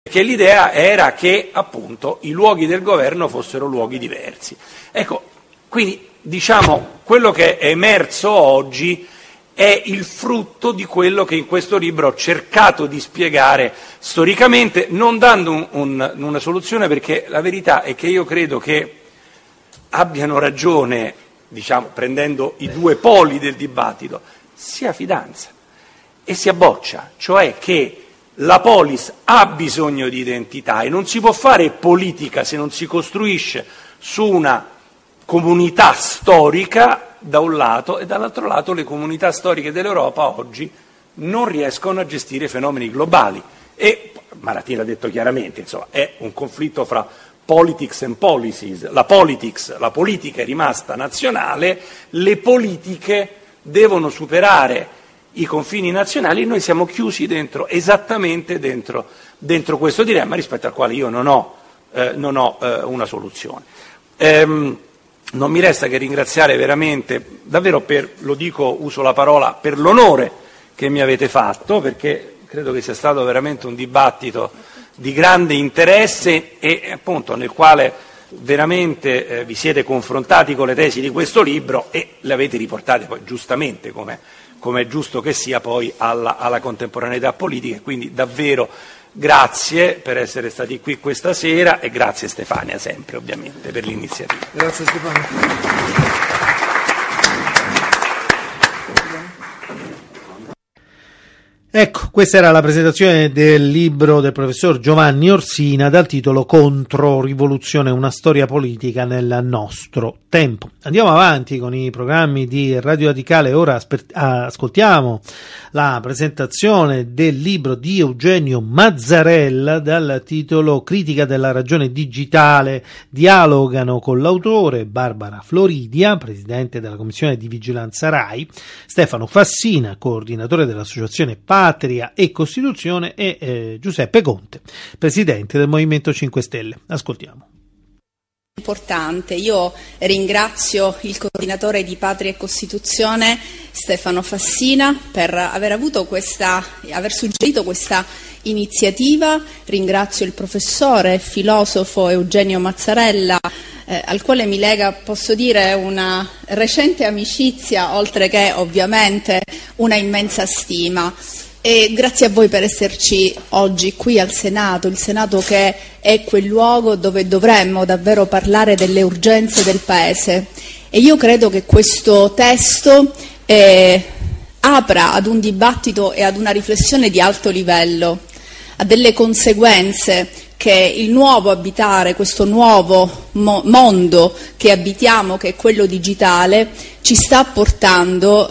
che l'idea era che appunto i luoghi del governo fossero luoghi diversi. Ecco, quindi diciamo quello che è emerso oggi è il frutto di quello che in questo libro ho cercato di spiegare storicamente, non dando una soluzione, perché la verità è che io credo che abbiano ragione, diciamo, prendendo i due poli del dibattito, sia Fidanza e sia Boccia, cioè che la polis ha bisogno di identità e non si può fare politica se non si costruisce su una comunità storica da un lato, e dall'altro lato le comunità storiche dell'Europa oggi non riescono a gestire fenomeni globali. E Maratini l'ha detto chiaramente, insomma, è un conflitto fra politics and policies. La politica è rimasta nazionale, le politiche devono superare i confini nazionali e noi siamo chiusi esattamente dentro questo dilemma, rispetto al quale io non ho una soluzione. Non mi resta che ringraziare veramente, davvero uso la parola, per l'onore che mi avete fatto, perché credo che sia stato veramente un dibattito di grande interesse e appunto nel quale veramente vi siete confrontati con le tesi di questo libro e le avete riportate poi giustamente, come è giusto che sia, poi alla contemporaneità politica. Quindi davvero grazie per essere stati qui questa sera e grazie Stefania sempre ovviamente per l'iniziativa. Grazie Stefania. Ecco, questa era la presentazione del libro del professor Giovanni Orsina dal titolo Controrivoluzione, una storia politica nel nostro tempo. Andiamo avanti con i programmi di Radio Radicale. Ora ascoltiamo la presentazione del libro di Eugenio Mazzarella dal titolo Critica della ragione digitale. Dialogano con l'autore Barbara Floridia, presidente della Commissione di Vigilanza RAI, Stefano Fassina, coordinatore dell'associazione Patria e Costituzione, e Giuseppe Conte, presidente del Movimento 5 Stelle. Ascoltiamo. Importante. Io ringrazio il coordinatore di Patria e Costituzione Stefano Fassina per aver suggerito questa iniziativa. Ringrazio il professore e filosofo Eugenio Mazzarella, al quale mi lega, posso dire, una recente amicizia, oltre che ovviamente una immensa stima. E grazie a voi per esserci oggi qui al Senato, il Senato che è quel luogo dove dovremmo davvero parlare delle urgenze del Paese. E io credo che questo testo apra ad un dibattito e ad una riflessione di alto livello, a delle conseguenze che il nuovo abitare, questo nuovo mondo che abitiamo, che è quello digitale, ci sta portando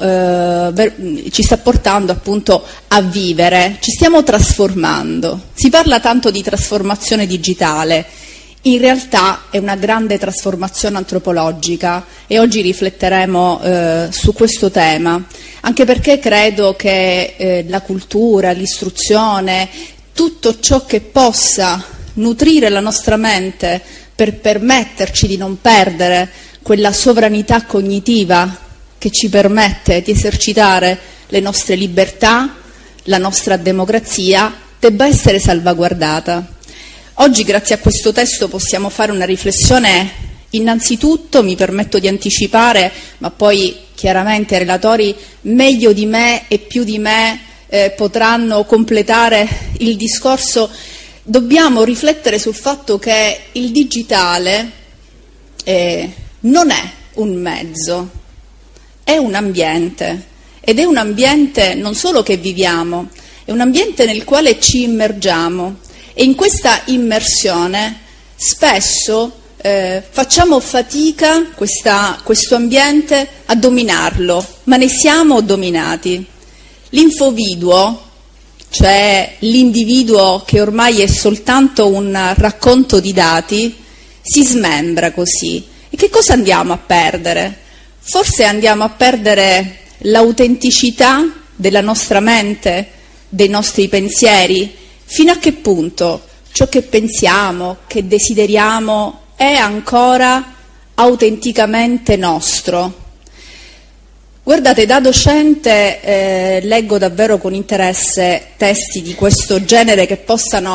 appunto a vivere. Ci stiamo trasformando. Si parla tanto di trasformazione digitale. In realtà è una grande trasformazione antropologica e oggi rifletteremo su questo tema, anche perché credo che la cultura, l'istruzione, tutto ciò che possa nutrire la nostra mente per permetterci di non perdere quella sovranità cognitiva che ci permette di esercitare le nostre libertà, la nostra democrazia, debba essere salvaguardata. Oggi, grazie a questo testo, possiamo fare una riflessione. Innanzitutto mi permetto di anticipare, ma poi chiaramente i relatori meglio di me e più di me potranno completare il discorso. Dobbiamo riflettere sul fatto che il digitale non è un mezzo, è un ambiente, ed è un ambiente non solo che viviamo, è un ambiente nel quale ci immergiamo, e in questa immersione spesso facciamo fatica questo ambiente a dominarlo, ma ne siamo dominati. L'infoviduo, cioè l'individuo che ormai è soltanto un racconto di dati, si smembra così. E che cosa andiamo a perdere? Forse andiamo a perdere l'autenticità della nostra mente, dei nostri pensieri. Fino a che punto ciò che pensiamo, che desideriamo, è ancora autenticamente nostro? Guardate, da docente leggo davvero con interesse testi di questo genere che possano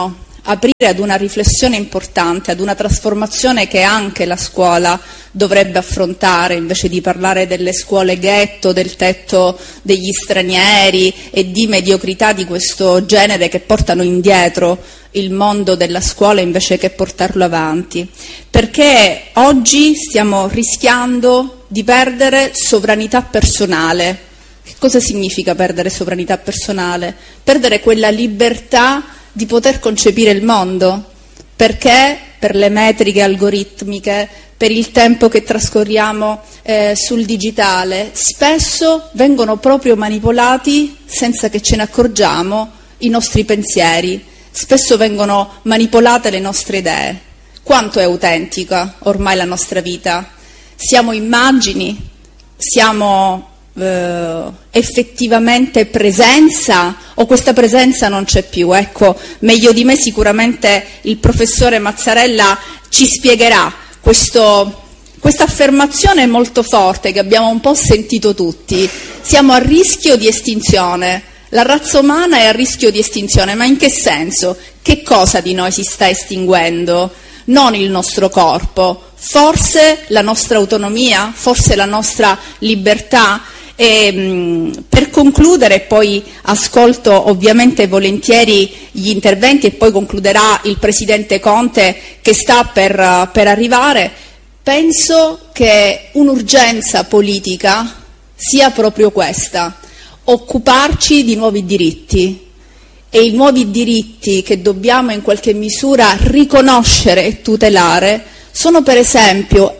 aprire ad una riflessione importante, ad una trasformazione che anche la scuola dovrebbe affrontare, invece di parlare delle scuole ghetto, del tetto degli stranieri e di mediocrità di questo genere che portano indietro il mondo della scuola invece che portarlo avanti. Perché oggi stiamo rischiando di perdere sovranità personale. Che cosa significa perdere sovranità personale? Perdere quella libertà di poter concepire il mondo, perché per le metriche algoritmiche, per il tempo che trascorriamo sul digitale, spesso vengono proprio manipolati senza che ce ne accorgiamo i nostri pensieri, spesso vengono manipolate le nostre idee. Quanto è autentica ormai la nostra vita? Siamo immagini? Siamo effettivamente presenza, o questa presenza non c'è più? Ecco, meglio di me sicuramente il professore Mazzarella ci spiegherà questa affermazione molto forte che abbiamo un po' sentito tutti. Siamo a rischio di estinzione, la razza umana è a rischio di estinzione, ma in che senso? Che cosa di noi si sta estinguendo? Non il nostro corpo, forse la nostra autonomia, forse la nostra libertà. E per concludere, poi ascolto ovviamente volentieri gli interventi e poi concluderà il Presidente Conte che sta per arrivare, penso che un'urgenza politica sia proprio questa: occuparci di nuovi diritti, e i nuovi diritti che dobbiamo in qualche misura riconoscere e tutelare sono per esempio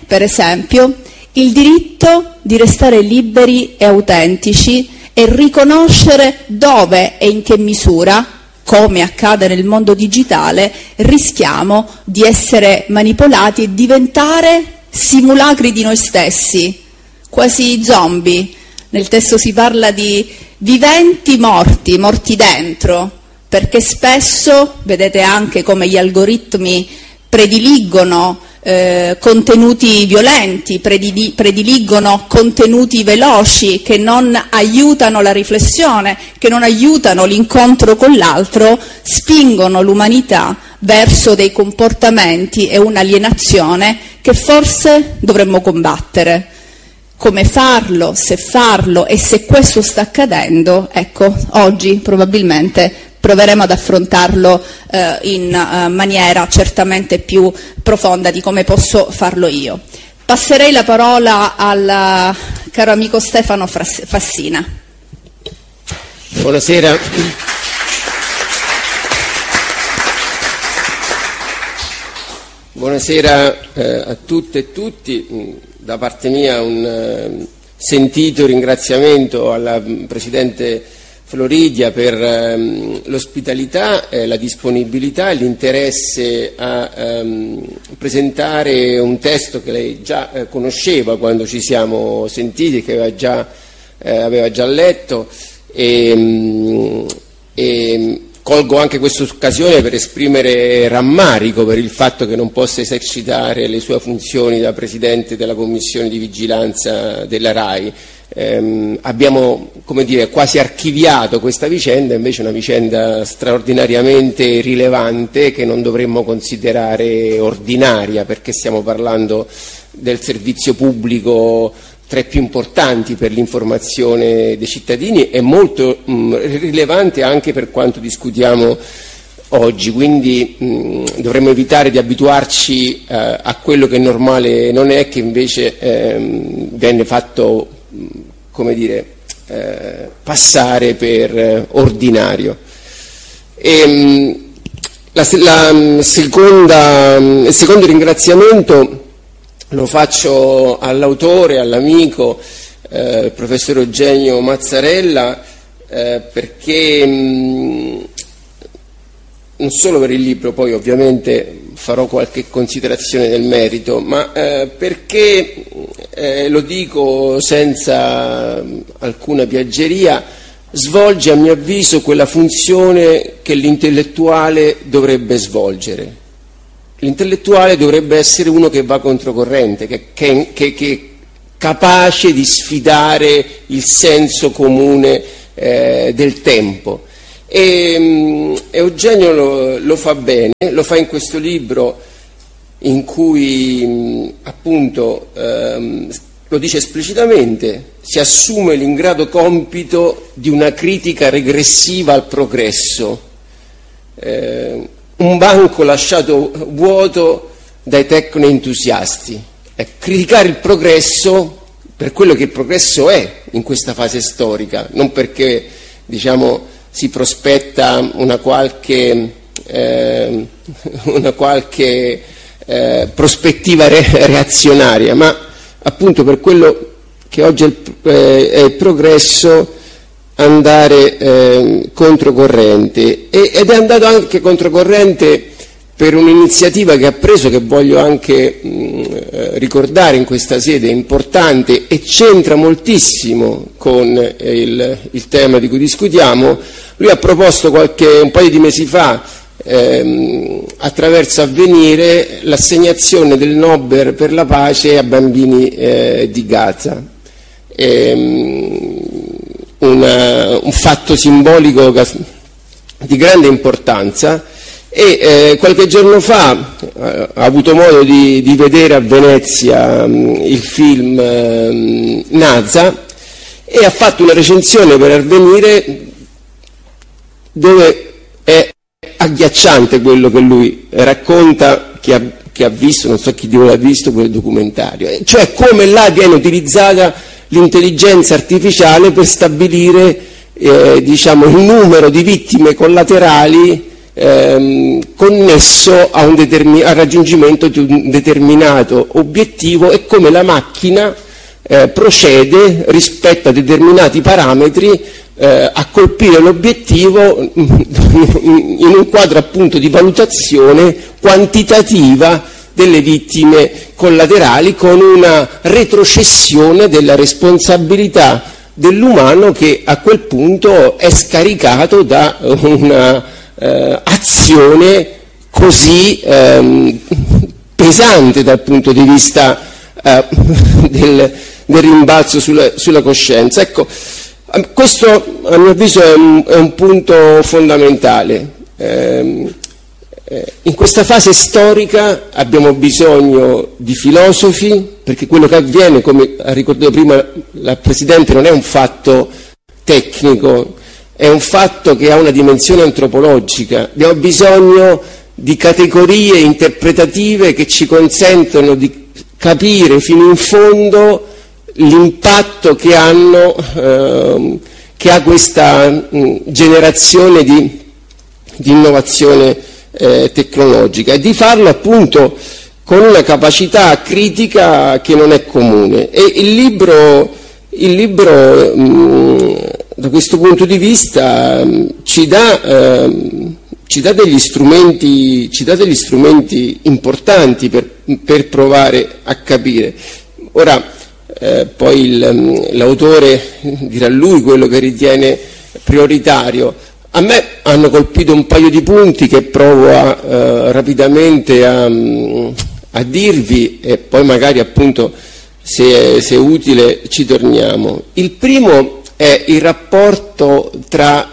il diritto di restare liberi e autentici e riconoscere dove e in che misura, come accade nel mondo digitale, rischiamo di essere manipolati e diventare simulacri di noi stessi, quasi zombie. Nel testo si parla di viventi morti dentro, perché spesso, vedete anche come gli algoritmi prediligono contenuti violenti, prediligono contenuti veloci che non aiutano la riflessione, che non aiutano l'incontro con l'altro, spingono l'umanità verso dei comportamenti e un'alienazione che forse dovremmo combattere. Come farlo, se farlo e se questo sta accadendo, ecco, oggi probabilmente proveremo ad affrontarlo in maniera certamente più profonda di come posso farlo io. Passerei la parola al caro amico Stefano Fassina. Buonasera. Buonasera a tutte e tutti. Da parte mia un sentito ringraziamento alla Presidente Floridia per l'ospitalità, la disponibilità e l'interesse a presentare un testo che lei già conosceva quando ci siamo sentiti, che aveva già letto, e colgo anche questa occasione per esprimere rammarico per il fatto che non possa esercitare le sue funzioni da Presidente della Commissione di Vigilanza della RAI. Abbiamo, come dire, quasi archiviato questa vicenda, invece una vicenda straordinariamente rilevante che non dovremmo considerare ordinaria, perché stiamo parlando del servizio pubblico tra i più importanti per l'informazione dei cittadini e molto rilevante anche per quanto discutiamo oggi, quindi dovremmo evitare di abituarci a quello che normale non è, che invece venne fatto, come dire, passare per ordinario. Il secondo ringraziamento lo faccio all'autore, all'amico, il professor Eugenio Mazzarella, perché non solo per il libro, poi ovviamente farò qualche considerazione nel merito, ma perché, lo dico senza alcuna piaggeria, svolge a mio avviso quella funzione che l'intellettuale dovrebbe svolgere. L'intellettuale dovrebbe essere uno che va controcorrente, che è capace di sfidare il senso comune del tempo. E Eugenio lo fa bene, lo fa in questo libro in cui appunto lo dice esplicitamente, si assume l'ingrato compito di una critica regressiva al progresso, un banco lasciato vuoto dai tecno-entusiasti. Criticare il progresso per quello che il progresso è in questa fase storica, non perché diciamo si prospetta una qualche prospettiva reazionaria, ma appunto per quello che oggi è il progresso, andare controcorrente, ed è andato anche controcorrente per un'iniziativa che ha preso, che voglio anche ricordare in questa sede, importante e c'entra moltissimo con il tema di cui discutiamo. Lui ha proposto un paio di mesi fa, attraverso Avvenire, l'assegnazione del Nobel per la pace a bambini di Gaza. Un fatto simbolico di grande importanza, e qualche giorno fa ha avuto modo di vedere a Venezia il film Naza, e ha fatto una recensione per Avvenire dove è agghiacciante quello che lui racconta, che ha visto, non so chi di voi l'ha visto, quel documentario, cioè come là viene utilizzata l'intelligenza artificiale per stabilire diciamo, il numero di vittime collaterali connesso al raggiungimento di un determinato obiettivo, e come la macchina procede rispetto a determinati parametri a colpire l'obiettivo in un quadro appunto di valutazione quantitativa delle vittime collaterali, con una retrocessione della responsabilità dell'umano, che a quel punto è scaricato da una azione così pesante dal punto di vista del rimbalzo sulla coscienza. Ecco, questo a mio avviso è un punto fondamentale. In questa fase storica abbiamo bisogno di filosofi, perché quello che avviene, come ha ricordato prima la Presidente, non è un fatto tecnico, è un fatto che ha una dimensione antropologica. Abbiamo bisogno di categorie interpretative che ci consentono di capire fino in fondo l'impatto che ha questa generazione di innovazione tecnologica, e di farlo appunto con una capacità critica che non è comune. E il libro da questo punto di vista ci dà degli strumenti importanti per provare a capire. Ora poi l'autore dirà lui quello che ritiene prioritario. A me hanno colpito un paio di punti che provo rapidamente a dirvi, e poi magari appunto se è utile ci torniamo. Il primo è il rapporto tra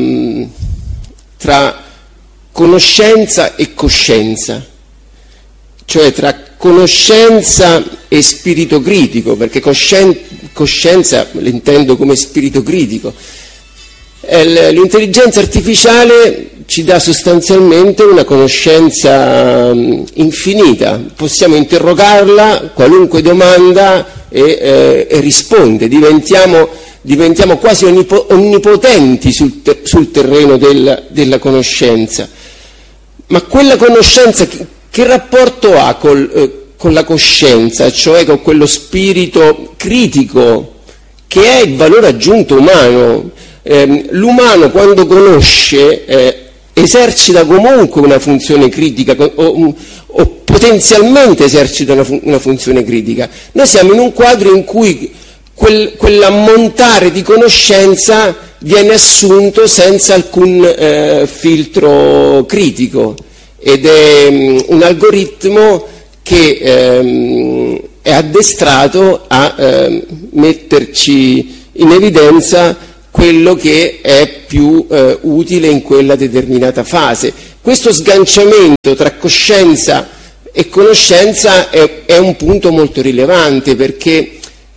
conoscenza e coscienza, cioè tra conoscenza e spirito critico, perché coscienza l'intendo come spirito critico. L'intelligenza artificiale ci dà sostanzialmente una conoscenza infinita, possiamo interrogarla, qualunque domanda, e risponde, diventiamo quasi onnipotenti sul terreno della conoscenza. Ma quella conoscenza che rapporto ha con la coscienza, cioè con quello spirito critico che è il valore aggiunto umano? L'umano, quando conosce, esercita comunque una funzione critica, o potenzialmente esercita una funzione critica. Noi siamo in un quadro in cui quell'ammontare di conoscenza viene assunto senza alcun filtro critico, ed è un algoritmo che è addestrato a metterci in evidenza quello che è più utile in quella determinata fase. Questo sganciamento tra coscienza e conoscenza è un punto molto rilevante, perché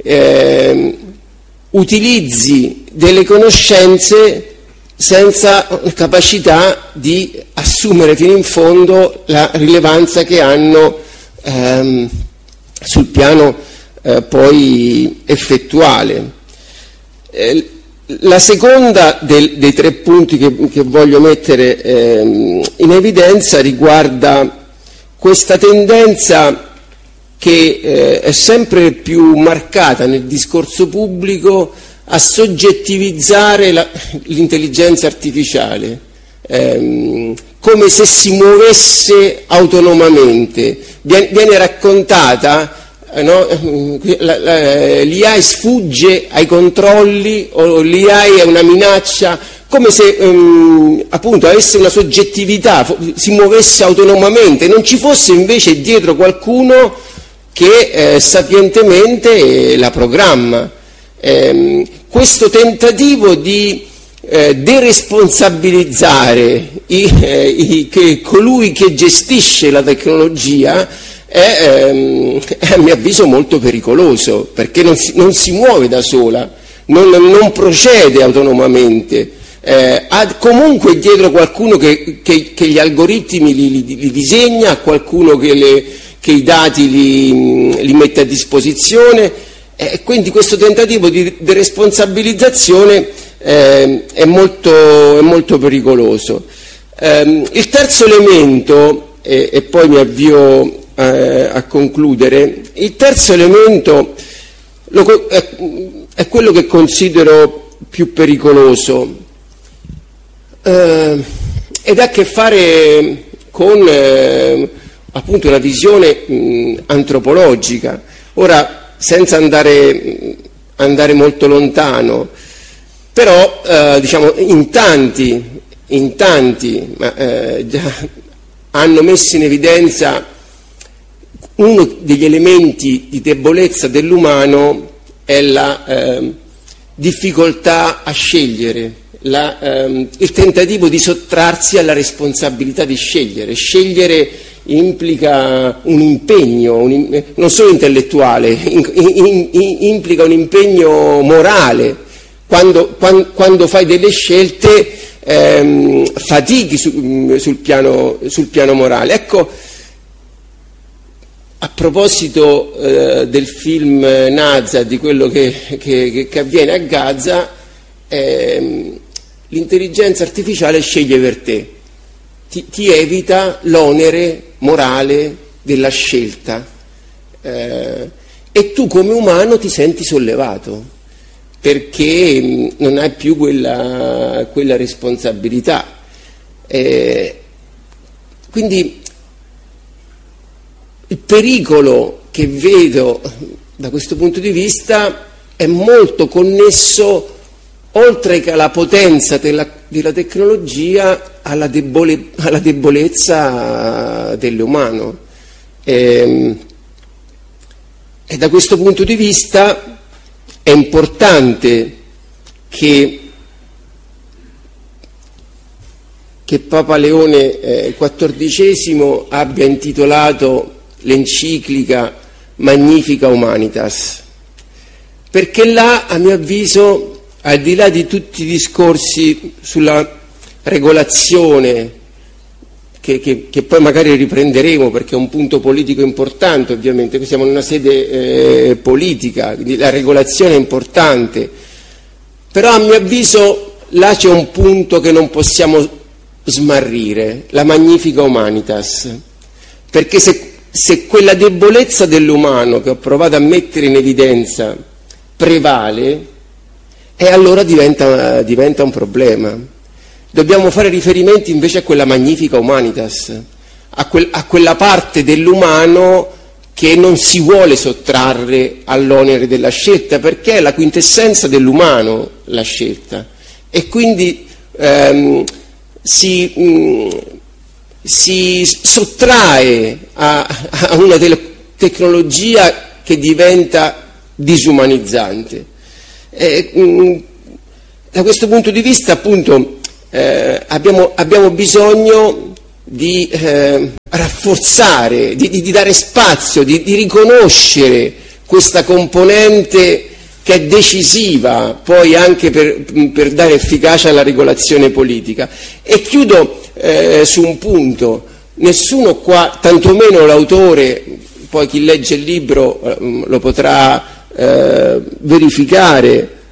utilizzi delle conoscenze senza capacità di assumere fino in fondo la rilevanza che hanno sul piano poi effettuale. La seconda dei 3 punti che voglio mettere in evidenza riguarda questa tendenza che è sempre più marcata nel discorso pubblico a soggettivizzare l'intelligenza artificiale, come se si muovesse autonomamente. Viene raccontata, no? L'IA sfugge ai controlli, o l'IA è una minaccia, come se appunto avesse una soggettività, si muovesse autonomamente, non ci fosse invece dietro qualcuno che sapientemente la programma. Questo tentativo di deresponsabilizzare colui che gestisce la tecnologia è a mio avviso molto pericoloso, perché non si muove da sola, non procede autonomamente, ha comunque dietro qualcuno che gli algoritmi li disegna, qualcuno che i dati li mette a disposizione, e quindi questo tentativo di deresponsabilizzazione è molto pericoloso. Il terzo elemento, e poi mi avvio a concludere, il terzo elemento è quello che considero più pericoloso, ed ha a che fare con appunto una visione antropologica. Ora, senza andare molto lontano, però diciamo in tanti già hanno messo in evidenza uno degli elementi di debolezza dell'umano è la difficoltà a scegliere, il tentativo di sottrarsi alla responsabilità di scegliere. Scegliere implica un impegno, non solo intellettuale, implica un impegno morale. Quando fai delle scelte fatichi sul piano morale. Ecco, a proposito del film Nazar, di quello che avviene a Gaza, l'intelligenza artificiale sceglie per te, ti evita l'onere morale della scelta, e tu come umano ti senti sollevato, perché non hai più quella responsabilità. Quindi il pericolo che vedo da questo punto di vista è molto connesso, oltre che alla potenza della tecnologia, alla debolezza dell'umano. E da questo punto di vista è importante che Papa Leone XIV abbia intitolato l'enciclica Magnifica Humanitas, perché là, a mio avviso, al di là di tutti i discorsi sulla regolazione, che poi magari riprenderemo perché è un punto politico importante, ovviamente, qui siamo in una sede politica, quindi la regolazione è importante, però a mio avviso là c'è un punto che non possiamo smarrire, la Magnifica Humanitas, perché se quella debolezza dell'umano che ho provato a mettere in evidenza prevale, e allora diventa un problema. Dobbiamo fare riferimenti invece a quella Magnifica Humanitas, a quella parte dell'umano che non si vuole sottrarre all'onere della scelta, perché è la quintessenza dell'umano la scelta, e quindi si sottrae a una tecnologia che diventa disumanizzante. Da questo punto di vista, appunto, abbiamo bisogno di rafforzare, di dare spazio, di riconoscere questa componente che è decisiva poi anche per dare efficacia alla regolazione politica. E chiudo su un punto: nessuno qua, tantomeno l'autore, poi chi legge il libro lo potrà verificare,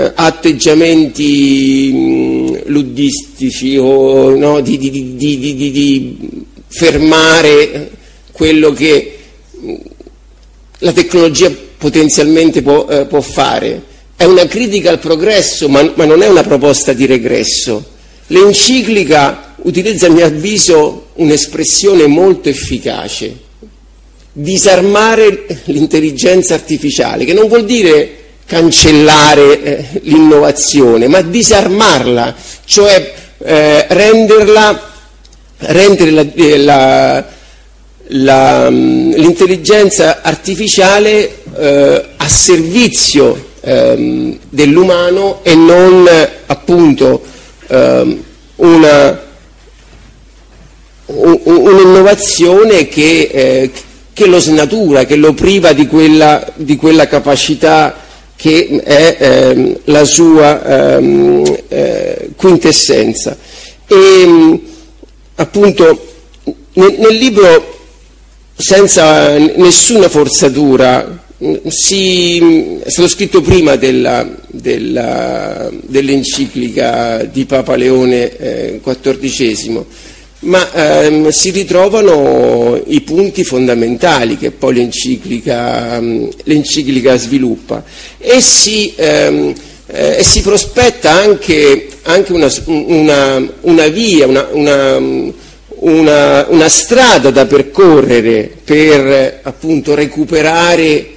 atteggiamenti luddistici o no, di fermare quello che la tecnologia potenzialmente può fare. È una critica al progresso, ma non è una proposta di regresso. L'enciclica utilizza, a mio avviso, un'espressione molto efficace: disarmare l'intelligenza artificiale, che non vuol dire cancellare l'innovazione, ma disarmarla, cioè rendere l'intelligenza artificiale a servizio dell'umano e non appunto un'innovazione che lo snatura, che lo priva di quella capacità che è la sua quintessenza. E appunto nel libro, senza nessuna forzatura, è stato scritto prima dell'enciclica di Papa Leone XIV, ma si ritrovano i punti fondamentali che poi l'enciclica sviluppa, e si prospetta anche una via, una strada da percorrere per appunto recuperare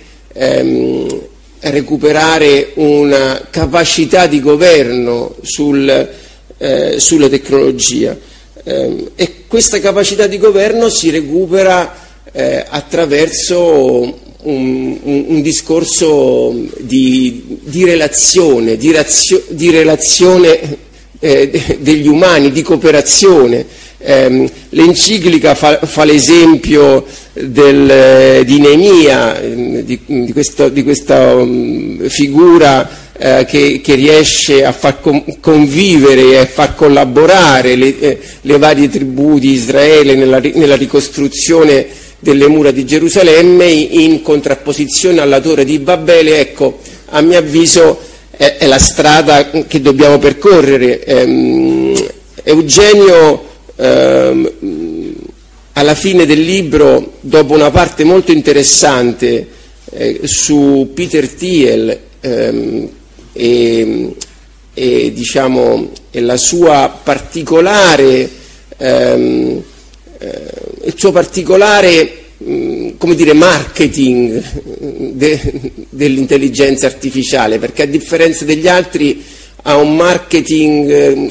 una capacità di governo sulla tecnologia. E questa capacità di governo si recupera attraverso un discorso di relazione, degli umani, di cooperazione. L'enciclica fa l'esempio di Neemia, di questa figura che riesce a far convivere e a far collaborare le varie tribù di Israele nella ricostruzione delle mura di Gerusalemme, in contrapposizione alla torre di Babele. Ecco, a mio avviso è la strada che dobbiamo percorrere. Eugenio alla fine del libro, dopo una parte molto interessante su Peter Thiel e la sua particolare il suo particolare marketing dell'intelligenza artificiale, perché a differenza degli altri ha un marketing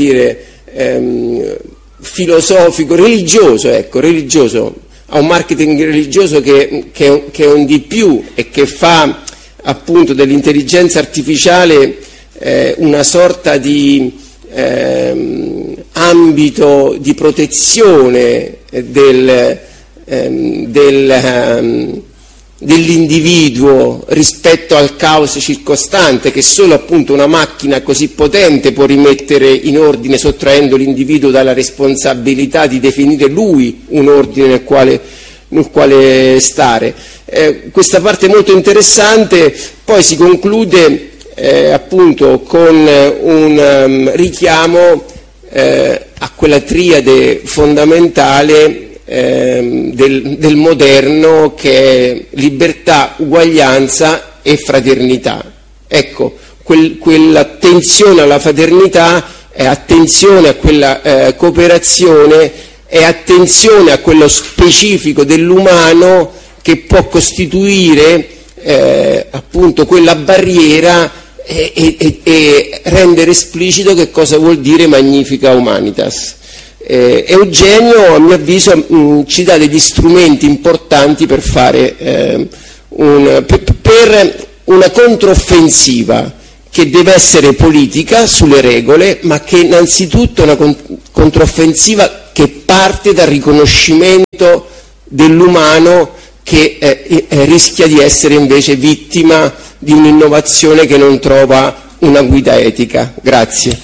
filosofico, religioso, ha un marketing religioso che è un di più, e che fa appunto dell'intelligenza artificiale una sorta di ambito di protezione dell'individuo rispetto al caos circostante, che solo appunto una macchina così potente può rimettere in ordine, sottraendo l'individuo dalla responsabilità di definire lui un ordine nel quale stare. Questa parte molto interessante poi si conclude appunto con un richiamo a quella triade fondamentale del moderno, che è libertà, uguaglianza e fraternità. Ecco, quell'attenzione alla fraternità è attenzione a quella cooperazione, è attenzione a quello specifico dell'umano che può costituire appunto quella barriera e rendere esplicito che cosa vuol dire Magnifica Humanitas. Eugenio, a mio avviso, ci dà degli strumenti importanti per fare per una controffensiva che deve essere politica sulle regole, ma che innanzitutto è una controffensiva che parte dal riconoscimento dell'umano che rischia di essere invece vittima di un'innovazione che non trova una guida etica. Grazie.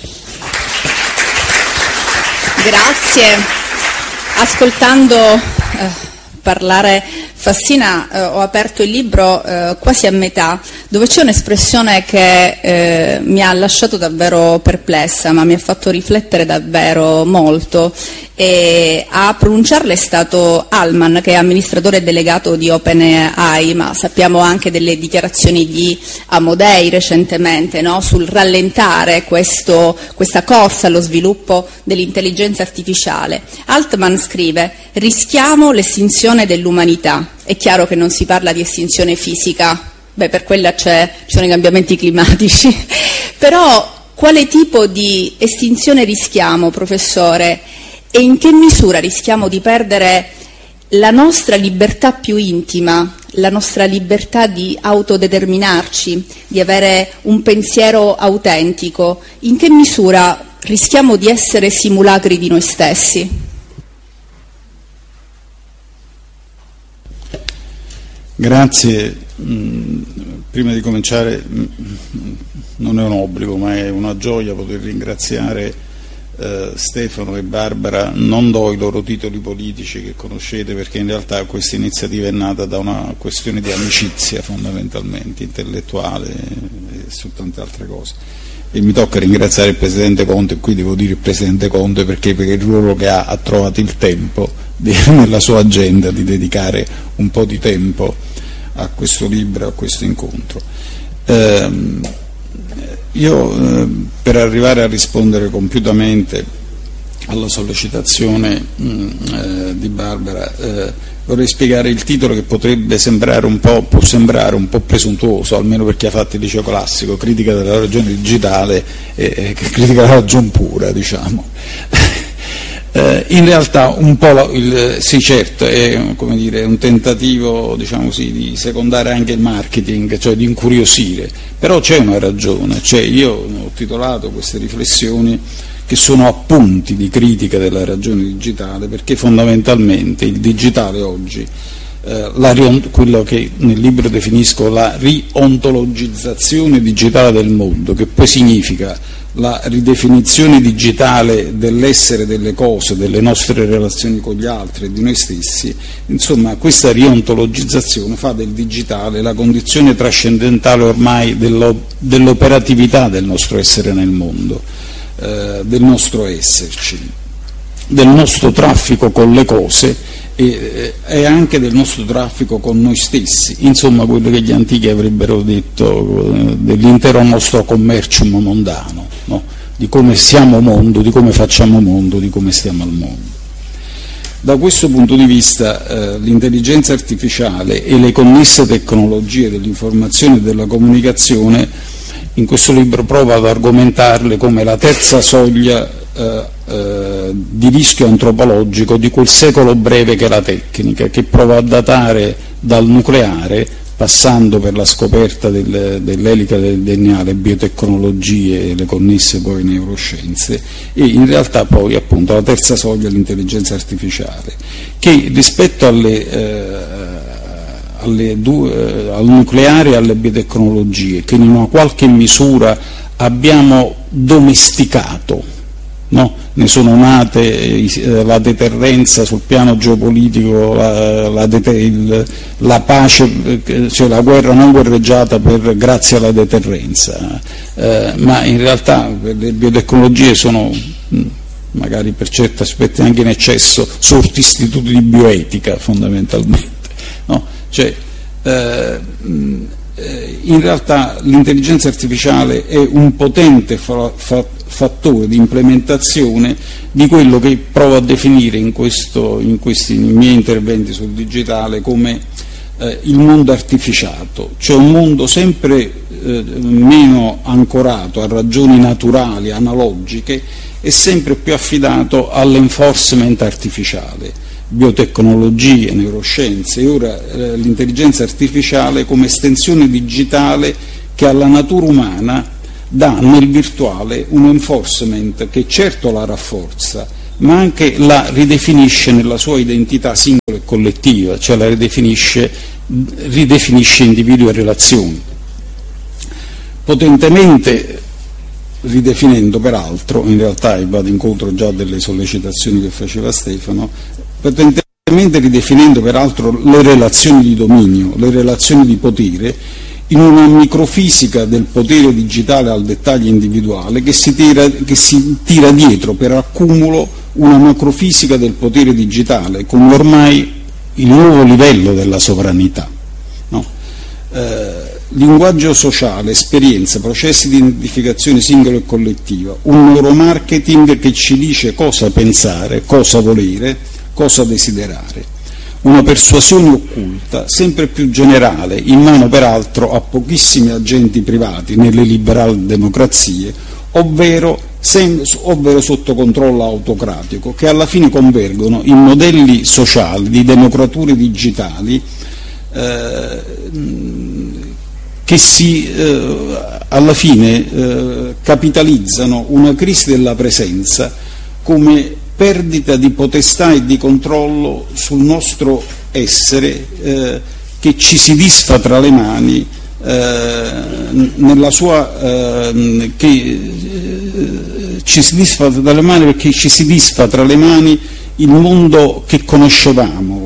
Grazie. Ascoltando parlare Fassina ho aperto il libro quasi a metà, dove c'è un'espressione che mi ha lasciato davvero perplessa, ma mi ha fatto riflettere davvero molto, e a pronunciarla è stato Altman, che è amministratore delegato di OpenAI, ma sappiamo anche delle dichiarazioni di Amodei recentemente, no? Sul rallentare questa corsa allo sviluppo dell'intelligenza artificiale. Altman scrive: rischiamo l'estinzione dell'umanità. È chiaro che non si parla di estinzione fisica, per quella ci sono i cambiamenti climatici, però quale tipo di estinzione rischiamo, professore? E in che misura rischiamo di perdere la nostra libertà più intima, la nostra libertà di autodeterminarci, di avere un pensiero autentico? In che misura rischiamo di essere simulacri di noi stessi? Grazie. Prima di cominciare, non è un obbligo, ma è una gioia poter ringraziare Stefano e Barbara. Non do i loro titoli politici che conoscete, perché in realtà questa iniziativa è nata da una questione di amicizia fondamentalmente intellettuale e su tante altre cose, e mi tocca ringraziare il Presidente Conte. Qui devo dire il Presidente Conte perché per il ruolo che ha trovato il tempo nella sua agenda di dedicare un po' di tempo a questo libro, a questo incontro. Per arrivare a rispondere compiutamente alla sollecitazione di Barbara, vorrei spiegare il titolo, che può sembrare un po' presuntuoso, almeno per chi ha fatto il liceo classico: critica della ragione digitale e critica della ragion pura, diciamo. In realtà un po' sì, certo, è, come dire, un tentativo, diciamo così, di secondare anche il marketing, cioè di incuriosire, però c'è una ragione. Io ho titolato queste riflessioni, che sono appunti di critica della ragione digitale, perché fondamentalmente il digitale oggi, quello che nel libro definisco la riontologizzazione digitale del mondo, che poi significa la ridefinizione digitale dell'essere delle cose, delle nostre relazioni con gli altri e di noi stessi. Insomma, questa riontologizzazione fa del digitale la condizione trascendentale ormai dell'operatività del nostro essere nel mondo, del nostro esserci, del nostro traffico con le cose e anche del nostro traffico con noi stessi, insomma quello che gli antichi avrebbero detto dell'intero nostro commercium mondano, no? Di come siamo mondo, di come facciamo mondo, di come stiamo al mondo. Da questo punto di vista l'intelligenza artificiale e le connesse tecnologie dell'informazione e della comunicazione, in questo libro provo ad argomentarle come la terza soglia di rischio antropologico di quel secolo breve che è la tecnica, che prova a datare dal nucleare, passando per la scoperta dell'elica del DNA, le biotecnologie e le connesse poi neuroscienze, e in realtà poi appunto la terza soglia l'intelligenza artificiale, che rispetto al nucleare e alle biotecnologie, che in una qualche misura abbiamo domesticato, no? Ne sono nate la deterrenza sul piano geopolitico, la pace, cioè la guerra non guerreggiata grazie alla deterrenza, ma in realtà le biotecnologie sono, magari per certi aspetti anche in eccesso, sorti istituti di bioetica fondamentalmente, no? In realtà l'intelligenza artificiale è un potente fattore di implementazione di quello che provo a definire in questi miei interventi sul digitale come il mondo artificiato, cioè un mondo sempre meno ancorato a ragioni naturali, analogiche, e sempre più affidato all'enforcement artificiale, biotecnologie, neuroscienze, e ora l'intelligenza artificiale come estensione digitale che alla natura umana dà nel virtuale un enforcement che certo la rafforza, ma anche la ridefinisce nella sua identità singola e collettiva, cioè la ridefinisce individui e relazioni. Potentemente ridefinendo peraltro, in realtà, e vado incontro già delle sollecitazioni che faceva Stefano, potentemente ridefinendo peraltro le relazioni di dominio, le relazioni di potere, in una microfisica del potere digitale al dettaglio individuale che si tira dietro per accumulo una macrofisica del potere digitale come ormai il nuovo livello della sovranità. No? Linguaggio sociale, esperienza, processi di identificazione singola e collettiva, un neuromarketing che ci dice cosa pensare, cosa volere, cosa desiderare, una persuasione occulta sempre più generale, in mano peraltro a pochissimi agenti privati nelle liberal democrazie, ovvero sotto controllo autocratico, che alla fine convergono in modelli sociali di democrature digitali che alla fine capitalizzano una crisi della presenza come perdita di potestà e di controllo sul nostro essere che ci si disfa tra le mani ci si disfa tra le mani perché ci si disfa tra le mani il mondo che conoscevamo,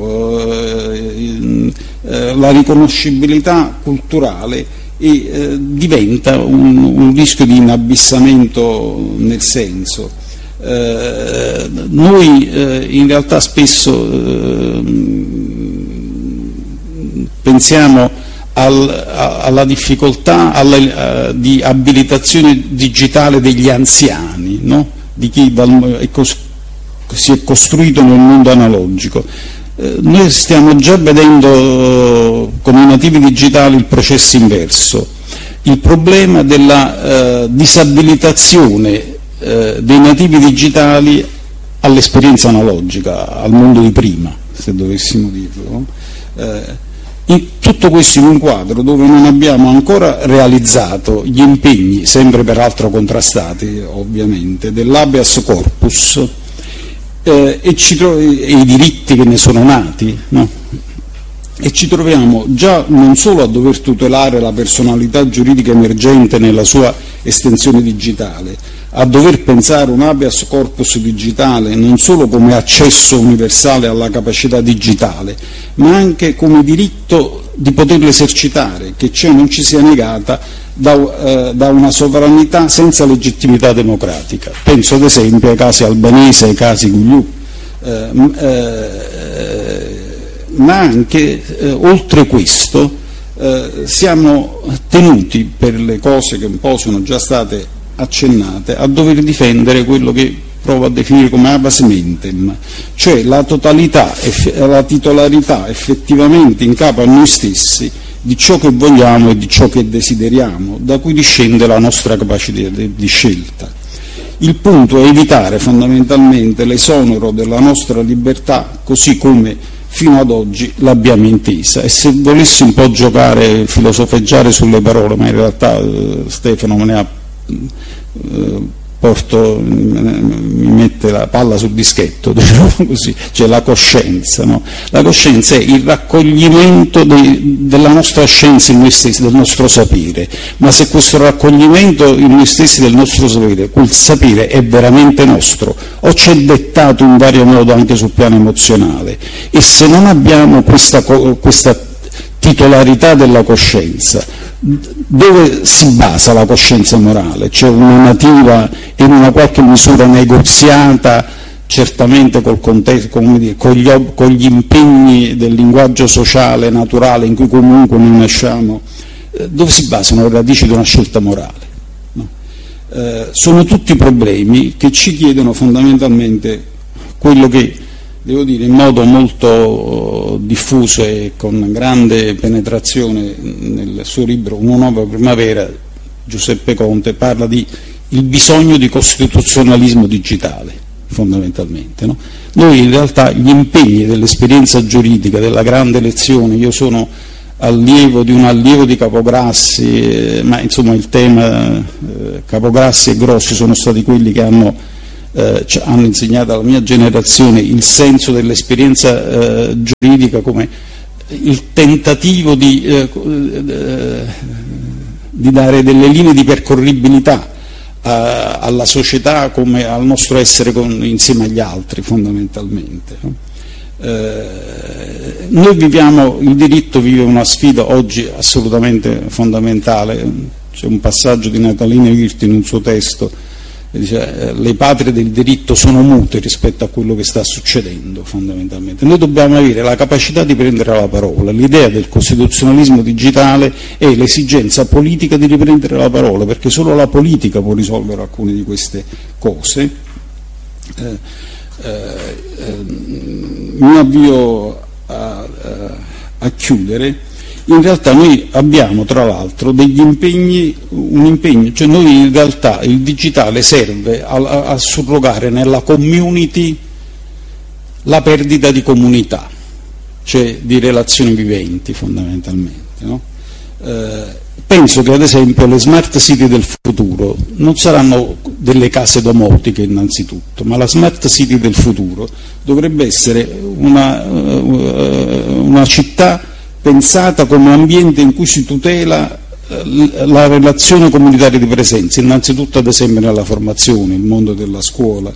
la riconoscibilità culturale, e diventa un rischio di inabissamento nel senso. Noi in realtà spesso pensiamo alla difficoltà di abilitazione digitale degli anziani, no? Di chi si è costruito nel mondo analogico. Noi stiamo già vedendo con i nativi digitali il processo inverso, il problema della disabilitazione dei nativi digitali all'esperienza analogica, al mondo di prima, se dovessimo dirlo. Tutto questo in un quadro dove non abbiamo ancora realizzato gli impegni, sempre peraltro contrastati ovviamente, dell'habeas corpus e i diritti che ne sono nati, no? E ci troviamo già non solo a dover tutelare la personalità giuridica emergente nella sua estensione digitale, a dover pensare un habeas corpus digitale non solo come accesso universale alla capacità digitale, ma anche come diritto di poterlo esercitare, che non ci sia negata da una sovranità senza legittimità democratica. Penso ad esempio ai casi albanesi, ai casi Gugliù, ma anche oltre questo siamo tenuti, per le cose che un po' sono già state accennate, a dover difendere quello che provo a definire come habeas mentem, cioè la totalità, la titolarità effettivamente in capo a noi stessi di ciò che vogliamo e di ciò che desideriamo, da cui discende la nostra capacità di scelta. Il punto è evitare fondamentalmente l'esonero della nostra libertà così come fino ad oggi l'abbiamo intesa. E se volessi un po' giocare, filosofeggiare sulle parole, ma in realtà Stefano me ne ha mi mette la palla sul dischetto, diciamo così, cioè la coscienza, no? La coscienza è il raccoglimento della nostra scienza in noi stessi, del nostro sapere, ma se questo raccoglimento in noi stessi del nostro sapere, quel sapere è veramente nostro o ci è dettato in vario modo anche sul piano emozionale, e se non abbiamo questa titolarità della coscienza, dove si basa la coscienza morale? Cioè una nativa e in una qualche misura negoziata, certamente col contesto, come dire, con gli impegni del linguaggio sociale naturale in cui comunque noi nasciamo, dove si basano le radici di una scelta morale? No? Sono tutti problemi che ci chiedono fondamentalmente quello che, devo dire, in modo molto diffuso e con grande penetrazione nel suo libro Una nuova primavera, Giuseppe Conte parla di il bisogno di costituzionalismo digitale, fondamentalmente. No? Noi in realtà gli impegni dell'esperienza giuridica, della grande lezione, io sono allievo di un allievo di Capograssi, ma insomma il tema Capograssi e Grossi sono stati quelli che hanno insegnato alla mia generazione il senso dell'esperienza giuridica come il tentativo di dare delle linee di percorribilità alla società come al nostro essere insieme agli altri, fondamentalmente. Noi viviamo, il diritto vive una sfida oggi assolutamente fondamentale. C'è un passaggio di Natalina Hirti in un suo testo che dice le patrie del diritto sono mute rispetto a quello che sta succedendo, fondamentalmente. Noi dobbiamo avere la capacità di prendere la parola. L'idea del costituzionalismo digitale è l'esigenza politica di riprendere la parola, perché solo la politica può risolvere alcune di queste cose. Mi avvio a chiudere. In realtà noi abbiamo tra l'altro degli impegni, cioè noi in realtà il digitale serve a surrogare nella community la perdita di comunità, cioè di relazioni viventi fondamentalmente, no? Penso che ad esempio le smart city del futuro non saranno delle case domotiche innanzitutto, ma la smart city del futuro dovrebbe essere una città pensata come ambiente in cui si tutela la relazione comunitaria di presenza, innanzitutto ad esempio nella formazione, il mondo della scuola,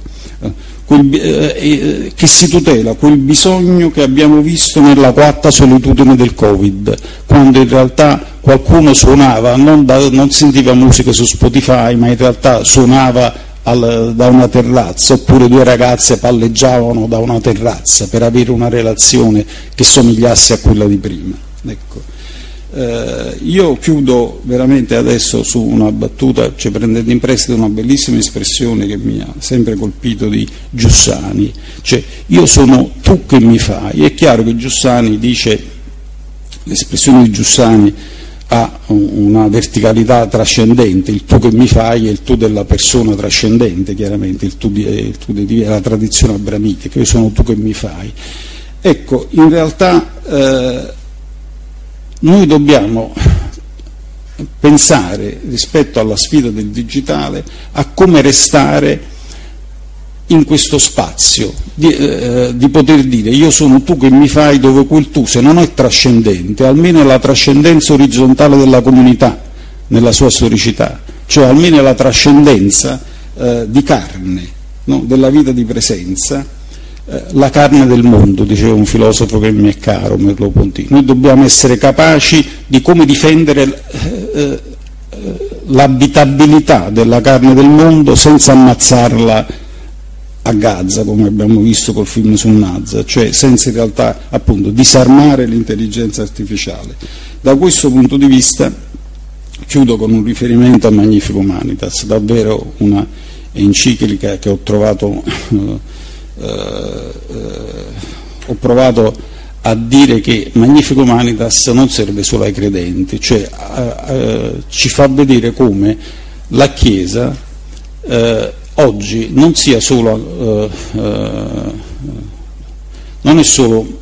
che si tutela quel bisogno che abbiamo visto nella quarta solitudine del Covid, quando in realtà qualcuno suonava, non sentiva musica su Spotify, ma in realtà suonava da una terrazza, oppure due ragazze palleggiavano da una terrazza per avere una relazione che somigliasse a quella di prima. Ecco. Io chiudo veramente adesso su una battuta, cioè prendendo in prestito una bellissima espressione che mi ha sempre colpito di Giussani, cioè io sono tu che mi fai. È chiaro che Giussani dice, l'espressione di Giussani ha una verticalità trascendente, il tu che mi fai è il tu della persona trascendente, chiaramente il tu della tradizione abramitica, io sono tu che mi fai. Ecco, in realtà noi dobbiamo pensare rispetto alla sfida del digitale a come restare in questo spazio di poter dire io sono tu che mi fai, dove quel tu, se non è trascendente, almeno è la trascendenza orizzontale della comunità nella sua storicità, cioè almeno è la trascendenza di carne, no? Della vita di presenza, la carne del mondo, diceva un filosofo che mi è caro, Merleau-Ponty. Noi dobbiamo essere capaci di come difendere l'abitabilità della carne del mondo senza ammazzarla a Gaza, come abbiamo visto col film su Nazza, cioè senza in realtà appunto disarmare l'intelligenza artificiale. Da questo punto di vista chiudo con un riferimento a Magnifico Humanitas, davvero una enciclica che ho trovato ho provato a dire che Magnifico Humanitas non serve solo ai credenti, cioè ci fa vedere come la Chiesa oggi non sia solo non è solo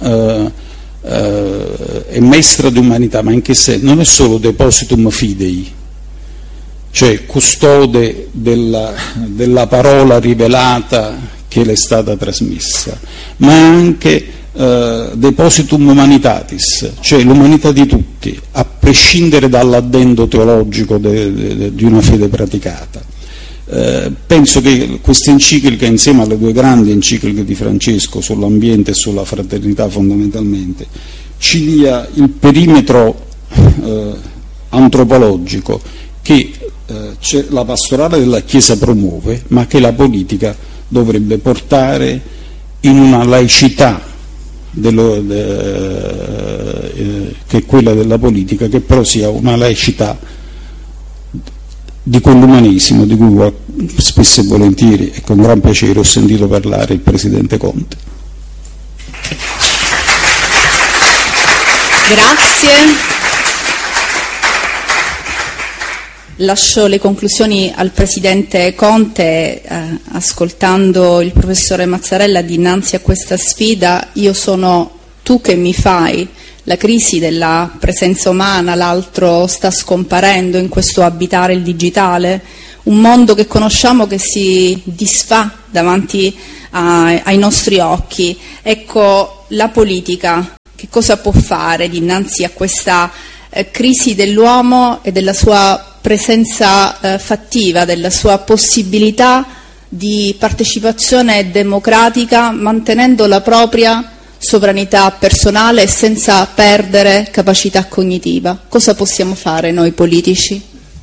è maestra di umanità, ma anche se non è solo depositum fidei, cioè custode della parola rivelata che le è stata trasmessa, ma anche depositum humanitatis, cioè l'umanità di tutti, a prescindere dall'addendo teologico di una fede praticata. Penso che questa enciclica, insieme alle due grandi encicliche di Francesco sull'ambiente e sulla fraternità fondamentalmente, ci dia il perimetro antropologico che la pastorale della Chiesa promuove, ma che la politica dovrebbe portare in una laicità che è quella della politica, che però sia una laicità di quell'umanesimo di cui spesso e volentieri e con gran piacere ho sentito parlare il Presidente Conte. Grazie. Lascio le conclusioni al Presidente Conte, ascoltando il Professore Mazzarella dinanzi a questa sfida. Io sono tu che mi fai, la crisi della presenza umana, l'altro sta scomparendo in questo abitare il digitale, un mondo che conosciamo che si disfà davanti ai nostri occhi. Ecco, la politica che cosa può fare dinanzi a questa crisi dell'uomo e della sua presenza fattiva, della sua possibilità di partecipazione democratica, mantenendo la propria sovranità personale e senza perdere capacità cognitiva? Cosa possiamo fare noi politici?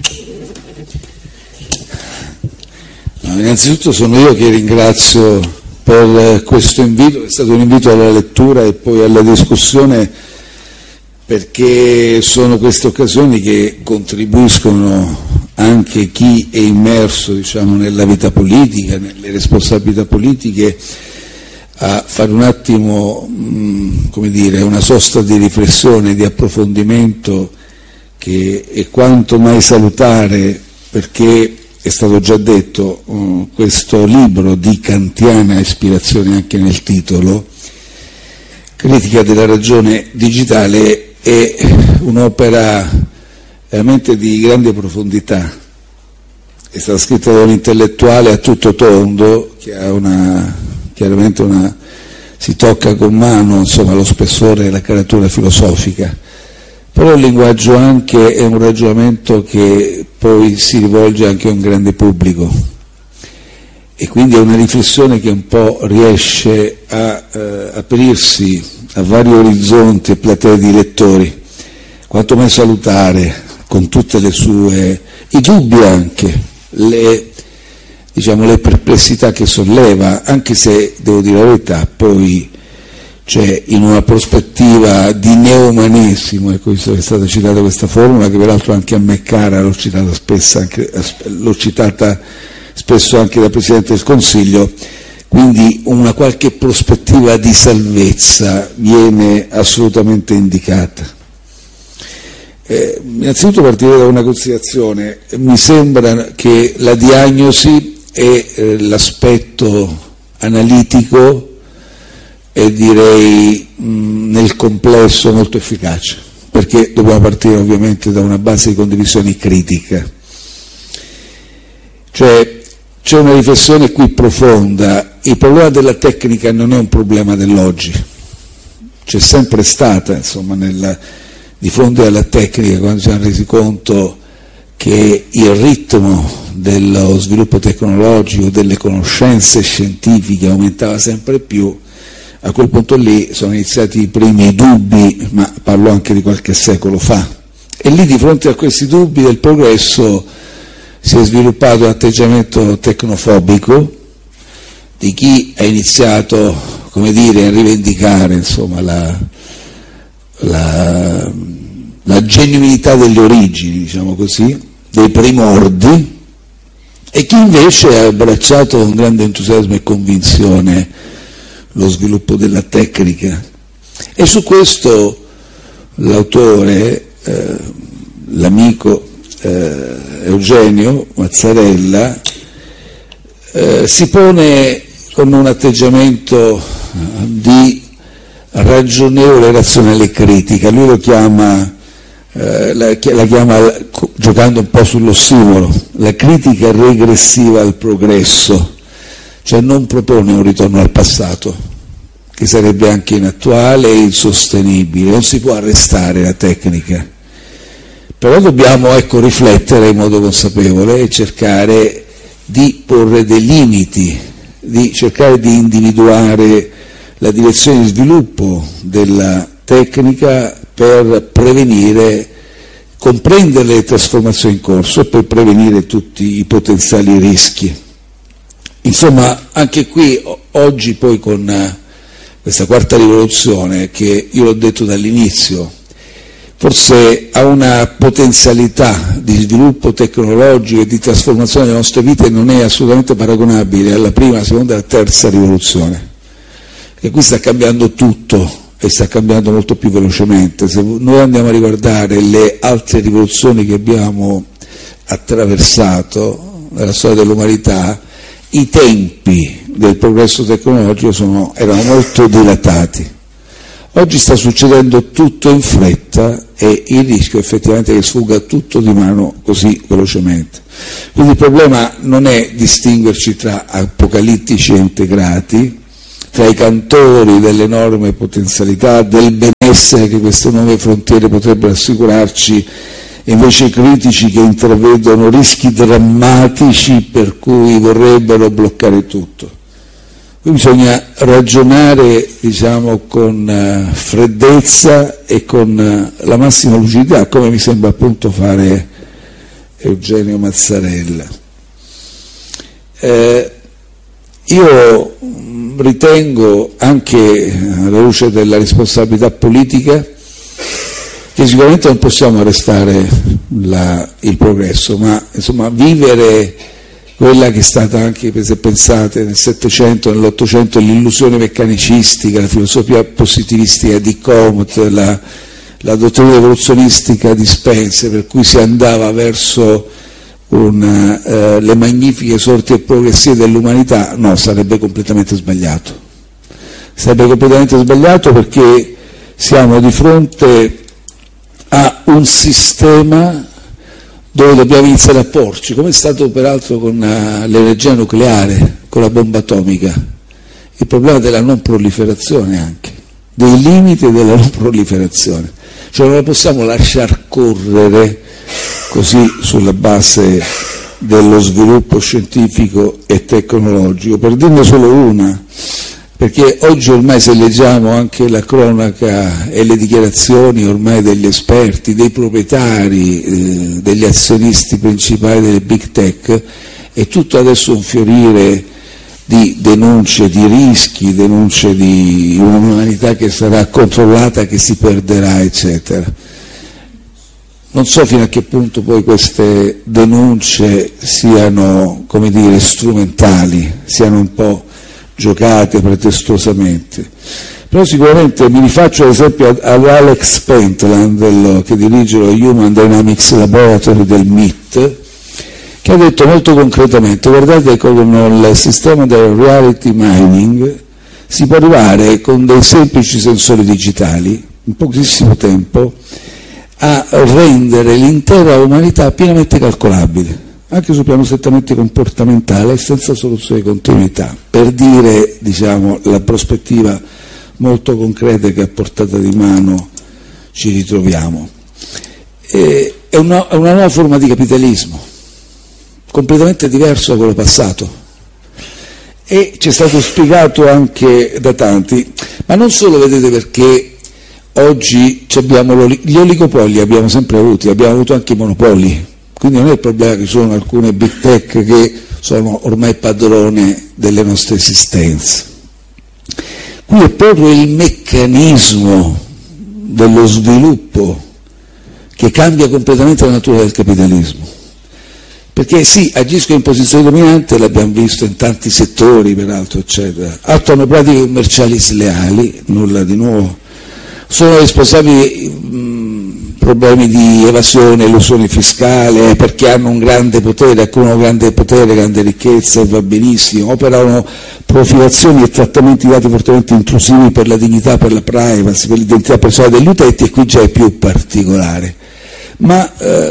Innanzitutto sono io che ringrazio per questo invito, è stato un invito alla lettura e poi alla discussione, perché sono queste occasioni che contribuiscono anche chi è immerso, diciamo, nella vita politica, nelle responsabilità politiche, a fare un attimo, come dire, una sosta di riflessione, di approfondimento che è quanto mai salutare, perché è stato già detto, questo libro di kantiana ispirazione anche nel titolo, Critica della ragione digitale, è un'opera veramente di grande profondità. È stata scritta da un intellettuale a tutto tondo che ha chiaramente si tocca con mano, insomma, lo spessore e la caratura filosofica, però il linguaggio anche è un ragionamento che poi si rivolge anche a un grande pubblico, e quindi è una riflessione che un po' riesce a aprirsi a vari orizzonti e platee di lettori, quanto mai salutare, con tutte le sue, i dubbi anche, le perplessità che solleva, anche se, devo dire la verità, poi c'è in una prospettiva di neoumanesimo, ecco, visto che è stata citata questa formula, che peraltro anche a me cara, l'ho citata spesso anche dal Presidente del Consiglio, quindi una qualche prospettiva di salvezza viene assolutamente indicata. Innanzitutto partirei da una considerazione: mi sembra che la diagnosi e l'aspetto analitico e direi nel complesso molto efficace, perché dobbiamo partire ovviamente da una base di condivisione critica, cioè c'è una riflessione qui profonda. Il problema della tecnica non è un problema dell'oggi, c'è sempre stata, insomma, di fronte alla tecnica, quando ci siamo resi conto che il ritmo dello sviluppo tecnologico, delle conoscenze scientifiche aumentava sempre più, a quel punto lì sono iniziati i primi dubbi, ma parlo anche di qualche secolo fa, e lì di fronte a questi dubbi del progresso si è sviluppato un atteggiamento tecnofobico di chi ha iniziato, come dire, a rivendicare, insomma, la genuinità delle origini, diciamo così, dei primordi, e chi invece ha abbracciato con grande entusiasmo e convinzione lo sviluppo della tecnica. E su questo l'autore, l'amico Eugenio Mazzarella, si pone con un atteggiamento di ragionevole razionale critica. Lui lo chiama, la chiama, giocando un po' sull'ossimoro, la critica regressiva al progresso, cioè non propone un ritorno al passato, che sarebbe anche inattuale e insostenibile. Non si può arrestare la tecnica, però dobbiamo, ecco, riflettere in modo consapevole e cercare di porre dei limiti, di cercare di individuare la direzione di sviluppo della tecnica per prevenire, comprendere le trasformazioni in corso e per prevenire tutti i potenziali rischi. Insomma, anche qui oggi, poi, con questa quarta rivoluzione, che io l'ho detto dall'inizio, forse ha una potenzialità di sviluppo tecnologico e di trasformazione delle nostre vite non è assolutamente paragonabile alla prima, seconda e alla terza rivoluzione, che qui sta cambiando tutto e sta cambiando molto più velocemente. Se noi andiamo a riguardare le altre rivoluzioni che abbiamo attraversato nella storia dell'umanità, i tempi del progresso tecnologico erano molto dilatati. Oggi sta succedendo tutto in fretta e il rischio effettivamente è che sfugga tutto di mano così velocemente. Quindi il problema non è distinguerci tra apocalittici e integrati, tra i cantori dell'enorme potenzialità, del benessere che queste nuove frontiere potrebbero assicurarci, e invece i critici che intravedono rischi drammatici per cui vorrebbero bloccare tutto. Qui bisogna ragionare, diciamo, con freddezza e con la massima lucidità, come mi sembra appunto fare Eugenio Mazzarella. Io ritengo, anche alla luce della responsabilità politica, che sicuramente non possiamo arrestare il progresso, ma insomma vivere quella che è stata anche, se pensate, nel Settecento, nell'Ottocento, l'illusione meccanicistica, la filosofia positivistica di Comte, la dottrina evoluzionistica di Spencer, per cui si andava verso le magnifiche sorti e progressive dell'umanità, no, sarebbe completamente sbagliato. Sarebbe completamente sbagliato perché siamo di fronte a un sistema dove dobbiamo iniziare a porci, come è stato peraltro con l'energia nucleare, con la bomba atomica, il problema della non proliferazione anche, dei limiti della non proliferazione. Cioè non la possiamo lasciar correre così sulla base dello sviluppo scientifico e tecnologico. Per dirne solo una, perché oggi ormai se leggiamo anche la cronaca e le dichiarazioni ormai degli esperti, dei proprietari, degli azionisti principali delle big tech, è tutto adesso un fiorire di denunce di rischi, denunce di un'umanità che sarà controllata, che si perderà, eccetera. Non so fino a che punto poi queste denunce siano, come dire, strumentali, siano un po' giocate pretestuosamente, però sicuramente mi rifaccio ad esempio ad Alex Pentland, che dirige lo Human Dynamics Laboratory del MIT, che ha detto molto concretamente: guardate, con il sistema del reality mining si può arrivare con dei semplici sensori digitali in pochissimo tempo a rendere l'intera umanità pienamente calcolabile, anche sul piano strettamente comportamentale, senza soluzione di continuità, per dire, diciamo, la prospettiva molto concreta che a portata di mano ci ritroviamo. È una nuova forma di capitalismo, completamente diverso da quello passato, e ci è stato spiegato anche da tanti, ma non solo, vedete, perché oggi abbiamo gli oligopoli, abbiamo sempre avuti, abbiamo avuto anche i monopoli. Quindi non è il problema che ci sono alcune big tech che sono ormai padrone delle nostre esistenze. Qui è proprio il meccanismo dello sviluppo che cambia completamente la natura del capitalismo. Perché sì, agiscono in posizione dominante, l'abbiamo visto in tanti settori peraltro, eccetera. Attuano pratiche commerciali sleali, nulla di nuovo. Sono responsabili problemi di evasione, elusione fiscale, perché hanno un grande potere, accumulano grande potere, grande ricchezza, e va benissimo, operano profilazioni e trattamenti dati fortemente intrusivi per la dignità, per la privacy, per l'identità personale degli utenti, e qui già è più particolare. Ma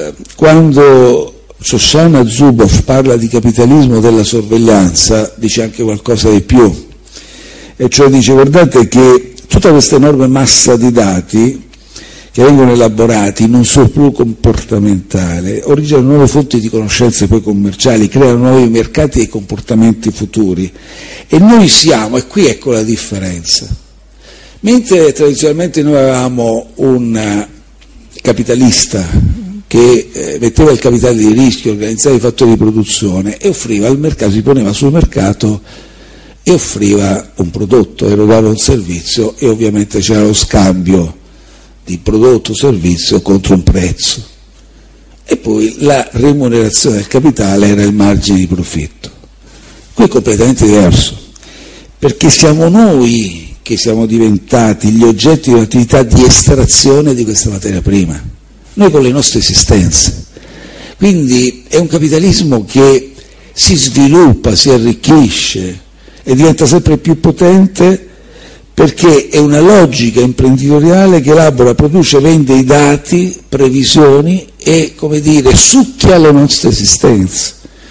quando Shoshana Zuboff parla di capitalismo della sorveglianza, dice anche qualcosa di più, e cioè dice: guardate che tutta questa enorme massa di dati che vengono elaborati in un surplus comportamentale originano nuove fonti di conoscenze poi commerciali, creano nuovi mercati e comportamenti futuri, e noi siamo, e qui ecco la differenza, mentre tradizionalmente noi avevamo un capitalista che metteva il capitale di rischio, organizzava i fattori di produzione e offriva al mercato, si poneva sul mercato e offriva un prodotto, erogava un servizio, e ovviamente c'era lo scambio di prodotto o servizio contro un prezzo, e poi la remunerazione del capitale era il margine di profitto. Qui è completamente diverso, perché siamo noi che siamo diventati gli oggetti di un'attività di estrazione di questa materia prima, noi con le nostre esistenze. Quindi è un capitalismo che si sviluppa, si arricchisce e diventa sempre più potente, perché è una logica imprenditoriale che elabora, produce, vende i dati, previsioni e, come dire, succhia la nostra esistenza.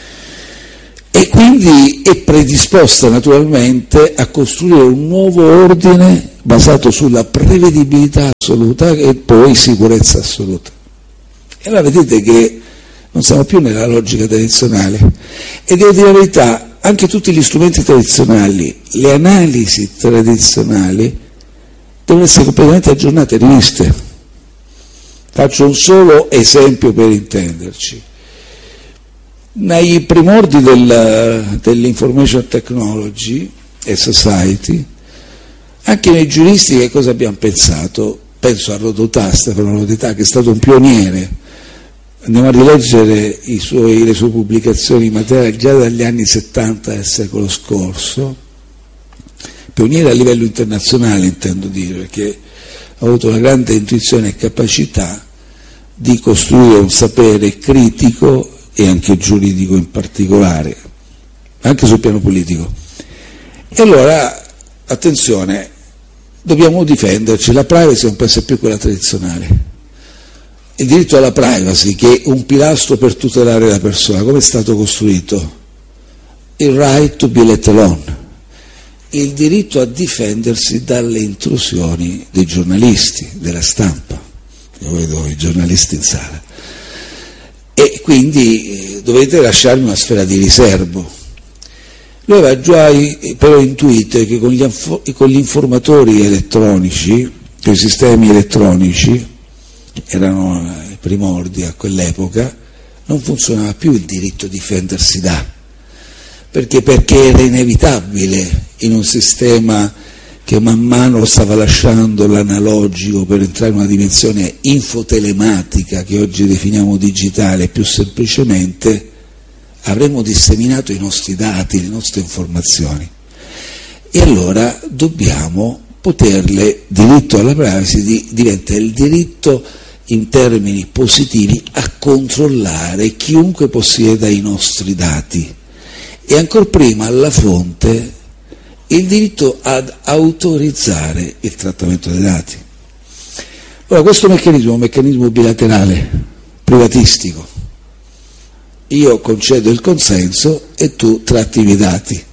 E quindi è predisposta naturalmente a costruire un nuovo ordine basato sulla prevedibilità assoluta e poi sicurezza assoluta. E allora vedete che non siamo più nella logica tradizionale. E devo dire la verità, anche tutti gli strumenti tradizionali, le analisi tradizionali, devono essere completamente aggiornate e riviste. Faccio un solo esempio per intenderci. Nei primordi dell'information technology e society, anche noi giuristi che cosa abbiamo pensato? Penso a Rodotà, Stefano Rodotà, che è stato un pioniere. Andiamo a rileggere le sue pubblicazioni in materia già dagli anni 70 del secolo scorso, pioniere a livello internazionale intendo dire, perché ha avuto una grande intuizione e capacità di costruire un sapere critico e anche giuridico in particolare, anche sul piano politico. E allora, attenzione, dobbiamo difenderci, la privacy non può essere più quella tradizionale. Il diritto alla privacy, che è un pilastro per tutelare la persona, come è stato costruito? Il right to be let alone, il diritto a difendersi dalle intrusioni dei giornalisti, della stampa. Io vedo i giornalisti in sala. E quindi dovete lasciarmi una sfera di riservo. Lui aveva già però intuito che con gli informatori elettronici, con i sistemi elettronici, erano i primordi a quell'epoca, non funzionava più il diritto a difendersi da, perché era inevitabile in un sistema che man mano stava lasciando l'analogico per entrare in una dimensione infotelematica che oggi definiamo digitale. Più semplicemente avremmo disseminato i nostri dati, le nostre informazioni, e allora dobbiamo poterle, diritto alla privacy diventa il diritto in termini positivi a controllare chiunque possieda i nostri dati, e ancor prima alla fonte il diritto ad autorizzare il trattamento dei dati. Ora, questo meccanismo è un meccanismo bilaterale, privatistico. Io concedo il consenso e tu tratti i dati.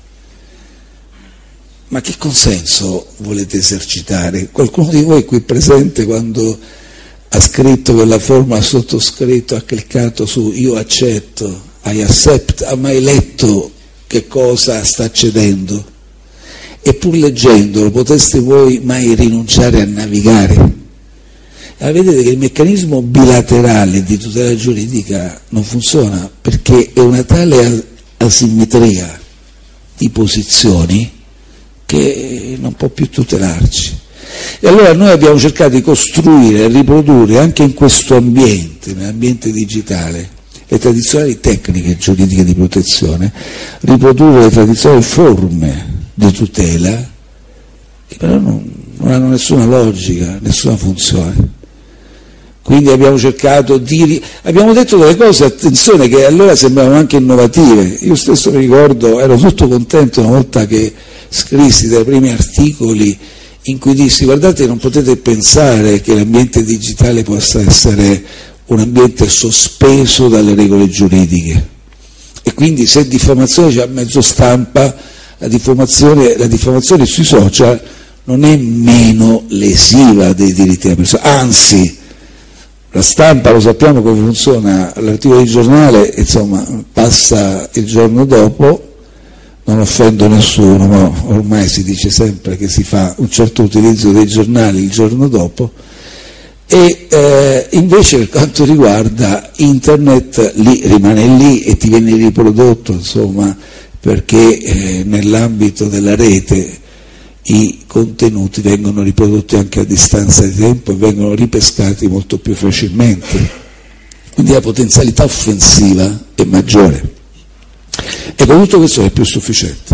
Ma che consenso volete esercitare? Qualcuno di voi qui presente, quando ha scritto quella forma, ha sottoscritto, ha cliccato su io accetto, I accept, ha mai letto che cosa sta accedendo? E pur leggendolo, poteste voi mai rinunciare a navigare? Vedete che il meccanismo bilaterale di tutela giuridica non funziona, perché è una tale asimmetria di posizioni che non può più tutelarci. E allora noi abbiamo cercato di costruire e riprodurre anche in questo ambiente, nell'ambiente digitale, le tradizionali tecniche giuridiche di protezione, riprodurre le tradizionali forme di tutela, che però non hanno nessuna logica, nessuna funzione. Quindi abbiamo cercato abbiamo detto delle cose, attenzione, che allora sembravano anche innovative. Io stesso mi ricordo, ero tutto contento una volta che scrissi dai primi articoli in cui dissi: guardate, non potete pensare che l'ambiente digitale possa essere un ambiente sospeso dalle regole giuridiche, e quindi se diffamazione c'è a mezzo stampa, la diffamazione sui social non è meno lesiva dei diritti della persona, anzi la stampa, lo sappiamo come funziona, l'articolo di giornale, insomma, passa il giorno dopo. Non offendo nessuno, ma ormai si dice sempre che si fa un certo utilizzo dei giornali il giorno dopo, e invece per quanto riguarda internet rimane lì e ti viene riprodotto, insomma, perché nell'ambito della rete i contenuti vengono riprodotti anche a distanza di tempo e vengono ripescati molto più facilmente, quindi la potenzialità offensiva è maggiore. Ecco, tutto questo è più sufficiente.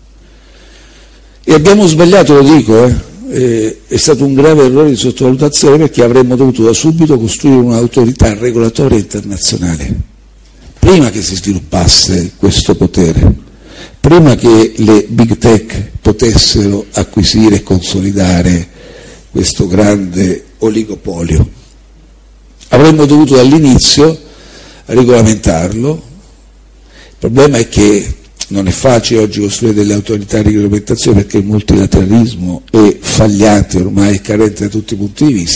E abbiamo sbagliato, lo dico, è stato un grave errore di sottovalutazione, perché avremmo dovuto da subito costruire un'autorità regolatoria internazionale, prima che si sviluppasse questo potere, prima che le big tech potessero acquisire e consolidare questo grande oligopolio. Avremmo dovuto dall'inizio regolamentarlo. Il problema è che non è facile oggi costruire delle autorità di regolamentazione perché il multilateralismo è fagliante ormai, è carente da tutti i punti di vista.